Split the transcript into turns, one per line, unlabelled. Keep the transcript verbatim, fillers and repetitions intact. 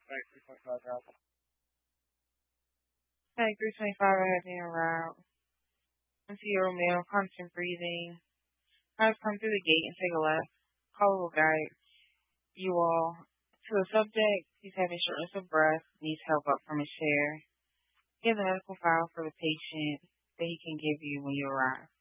Hey, three twenty-five, I have been around. Into your meal, constant breathing. I've come through the gate and take a left. Call will guide you all to the subject. He's having shortness of breath, needs help up from his chair. Give the medical file for the patient that he can give you when you arrive.